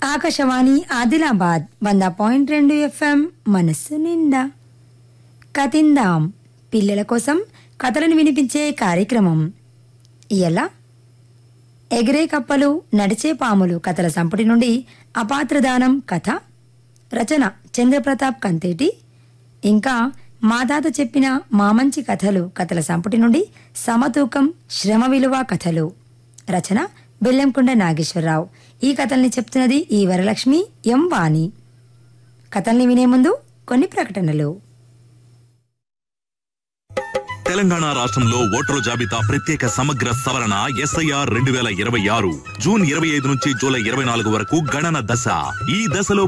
Akashvani Adilabad 100.2 FM మనస్సు నిండా కతిందాం పిల్లల కోసం కథలను వినిపించే కార్యక్రమం. ఇయల ఎగిరే కప్పలు నడిచే పాములు కథల సంపుటి నుండి అపాత్రదానం కథ, రచన చంద్రప్రతాప్ కంతేటి. ఇంకా మా తాత చెప్పిన మామంచి కథలు కథల సంపుటి నుండి సమతూకం శ్రమ విలువ కథలు, రచన బెల్లంకొండ నాగేశ్వరరావు. ఈ కథల్ని చెప్తున్నది ఈ వరలక్ష్మి ఎం వాణి. కథల్ని వినే ముందు కొన్ని ప్రకటనలు. తెలంగాణ రాష్ట్రంలో ఓటరు జాబితా ప్రత్యేక సమగ్ర సవరణ SIR 2026 జూన్ 25 నుంచి జూలై 24 వరకు గణన దశ. ఈ దశలో